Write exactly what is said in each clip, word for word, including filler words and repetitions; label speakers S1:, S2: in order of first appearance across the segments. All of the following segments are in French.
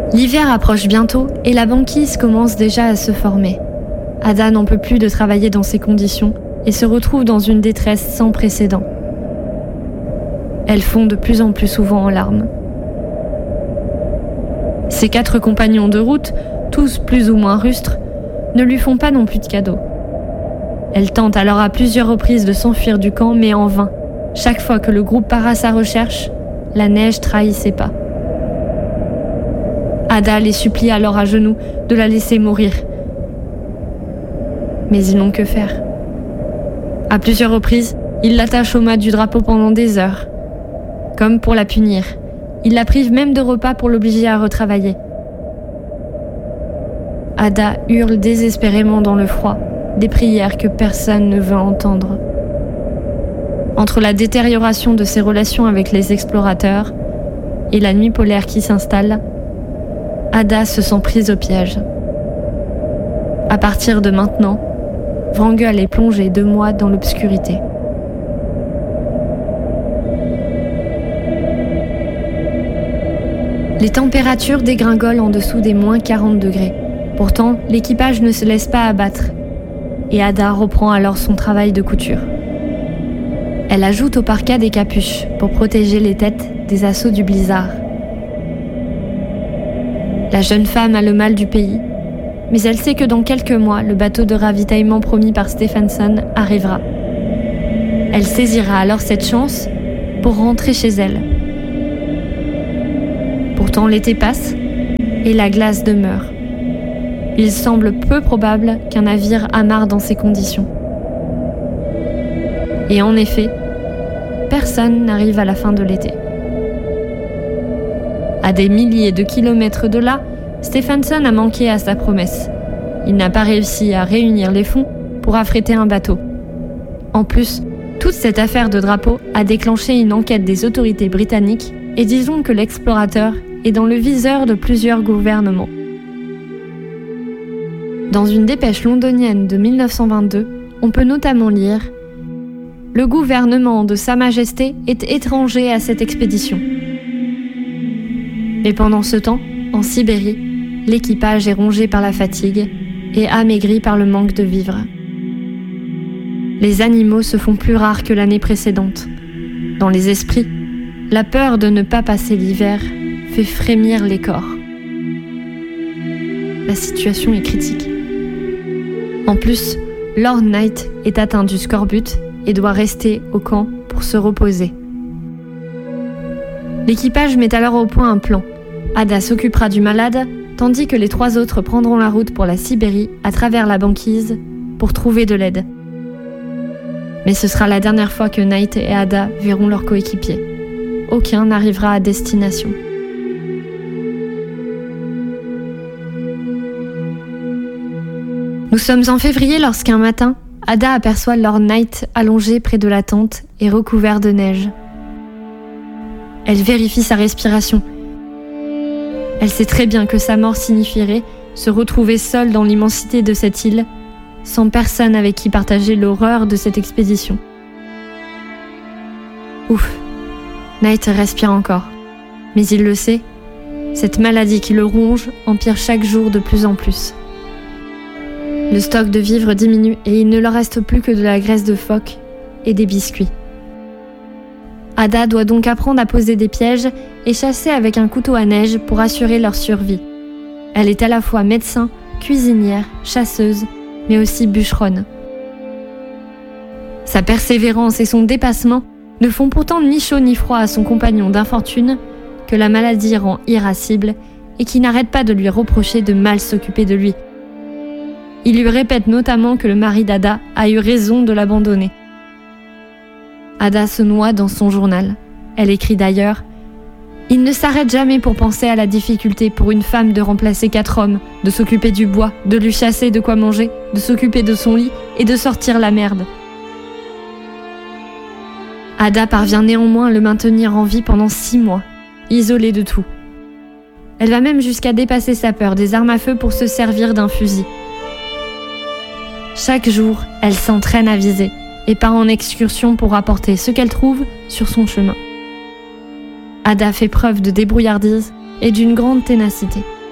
S1: L'hiver approche bientôt et la banquise commence déjà à se former. Ada n'en peut plus de travailler dans ces conditions et se retrouve dans une détresse sans précédent. Elle fond de plus en plus souvent en larmes. Ses quatre compagnons de route, tous plus ou moins rustres, ne lui font pas non plus de cadeaux. Elle tente alors à plusieurs reprises de s'enfuir du camp, mais en vain. Chaque fois que le groupe part à sa recherche, la neige trahit ses pas. Ada les supplie alors à genoux de la laisser mourir. Mais ils n'ont que faire. À plusieurs reprises, ils l'attachent au mât du drapeau pendant des heures. Comme pour la punir, ils la privent même de repas pour l'obliger à retravailler. Ada hurle désespérément dans le froid, des prières que personne ne veut entendre. Entre la détérioration de ses relations avec les explorateurs et la nuit polaire qui s'installe, Ada se sent prise au piège. À partir de maintenant, Wrangel est plongé deux mois dans l'obscurité. Les températures dégringolent en dessous des moins quarante degrés. Pourtant, l'équipage ne se laisse pas abattre. Et Ada reprend alors son travail de couture. Elle ajoute au parka des capuches pour protéger les têtes des assauts du blizzard. La jeune femme a le mal du pays, mais elle sait que dans quelques mois, le bateau de ravitaillement promis par Stephenson arrivera. Elle saisira alors cette chance pour rentrer chez elle. Pourtant, l'été passe et la glace demeure. Il semble peu probable qu'un navire amarre dans ces conditions. Et en effet, personne n'arrive à la fin de l'été. À des milliers de kilomètres de là, Stephenson a manqué à sa promesse. Il n'a pas réussi à réunir les fonds pour affréter un bateau. En plus, toute cette affaire de drapeau a déclenché une enquête des autorités britanniques et disons que l'explorateur est dans le viseur de plusieurs gouvernements. Dans une dépêche londonienne de mille neuf cent vingt-deux, on peut notamment lire « Le gouvernement de Sa Majesté est étranger à cette expédition ». Mais pendant ce temps, en Sibérie, l'équipage est rongé par la fatigue et amaigri par le manque de vivres. Les animaux se font plus rares que l'année précédente. Dans les esprits, la peur de ne pas passer l'hiver fait frémir les corps. La situation est critique. En plus, Lord Knight est atteint du scorbut et doit rester au camp pour se reposer. L'équipage met alors au point un plan. Ada s'occupera du malade, tandis que les trois autres prendront la route pour la Sibérie à travers la banquise pour trouver de l'aide. Mais ce sera la dernière fois que Knight et Ada verront leurs coéquipiers. Aucun n'arrivera à destination. Nous sommes en février lorsqu'un matin, Ada aperçoit Lord Knight allongé près de la tente et recouvert de neige. Elle vérifie sa respiration. Elle sait très bien que sa mort signifierait se retrouver seule dans l'immensité de cette île, sans personne avec qui partager l'horreur de cette expédition. Ouf, Knight respire encore. Mais il le sait, cette maladie qui le ronge empire chaque jour de plus en plus. Le stock de vivres diminue et il ne leur reste plus que de la graisse de phoque et des biscuits. Ada doit donc apprendre à poser des pièges et chasser avec un couteau à neige pour assurer leur survie. Elle est à la fois médecin, cuisinière, chasseuse, mais aussi bûcheronne. Sa persévérance et son dépassement ne font pourtant ni chaud ni froid à son compagnon d'infortune, que la maladie rend irascible et qui n'arrête pas de lui reprocher de mal s'occuper de lui. Il lui répète notamment que le mari d'Ada a eu raison de l'abandonner. Ada se noie dans son journal. Elle écrit d'ailleurs « Il ne s'arrête jamais pour penser à la difficulté pour une femme de remplacer quatre hommes, de s'occuper du bois, de lui chasser de quoi manger, de s'occuper de son lit et de sortir la merde. » Ada parvient néanmoins à le maintenir en vie pendant six mois, isolée de tout. Elle va même jusqu'à dépasser sa peur des armes à feu pour se servir d'un fusil. Chaque jour, elle s'entraîne à viser et part en excursion pour apporter ce qu'elle trouve sur son chemin. Ada fait preuve de débrouillardise et d'une grande ténacité.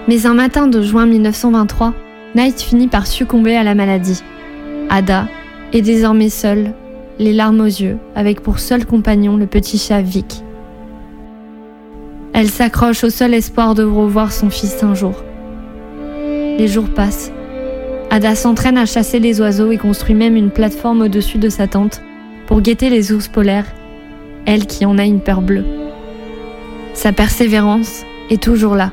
S1: Mais un matin de juin mille neuf cent vingt-trois, Knight finit par succomber à la maladie. Ada est désormais seule, les larmes aux yeux, avec pour seul compagnon le petit chat Vic. Elle s'accroche au seul espoir de revoir son fils un jour. Les jours passent. Ada s'entraîne à chasser les oiseaux et construit même une plateforme au-dessus de sa tente pour guetter les ours polaires, elle qui en a une peur bleue. Sa persévérance est toujours là.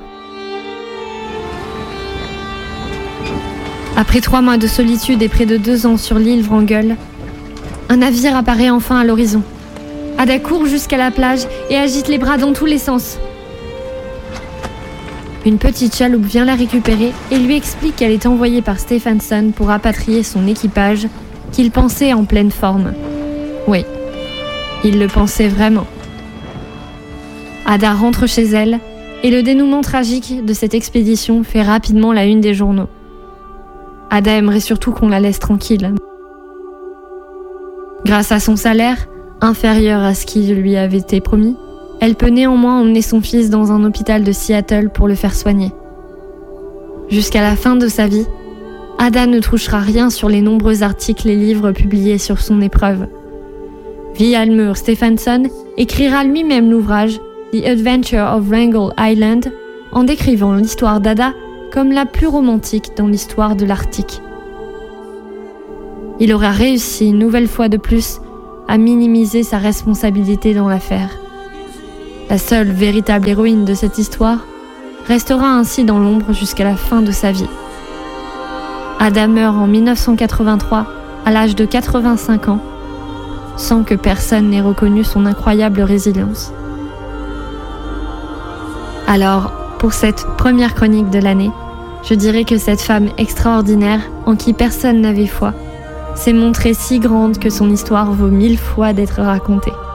S1: Après trois mois de solitude et près de deux ans sur l'île Wrangel, un navire apparaît enfin à l'horizon. Ada court jusqu'à la plage et agite les bras dans tous les sens. Une petite chaloupe vient la récupérer et lui explique qu'elle est envoyée par Stephenson pour rapatrier son équipage, qu'il pensait en pleine forme. Oui, il le pensait vraiment. Ada rentre chez elle et le dénouement tragique de cette expédition fait rapidement la une des journaux. Ada aimerait surtout qu'on la laisse tranquille. Grâce à son salaire, inférieur à ce qui lui avait été promis, elle peut néanmoins emmener son fils dans un hôpital de Seattle pour le faire soigner. Jusqu'à la fin de sa vie, Ada ne touchera rien sur les nombreux articles et livres publiés sur son épreuve. Vilhjálmur Stephenson écrira lui-même l'ouvrage The Adventure of Wrangel Island en décrivant l'histoire d'Ada comme la plus romantique dans l'histoire de l'Arctique. Il aura réussi une nouvelle fois de plus à minimiser sa responsabilité dans l'affaire. La seule véritable héroïne de cette histoire restera ainsi dans l'ombre jusqu'à la fin de sa vie. Ada meurt en mille neuf cent quatre-vingt-trois à l'âge de quatre-vingt-cinq ans, sans que personne n'ait reconnu son incroyable résilience. Alors, pour cette première chronique de l'année, je dirais que cette femme extraordinaire, en qui personne n'avait foi, s'est montrée si grande que son histoire vaut mille fois d'être racontée.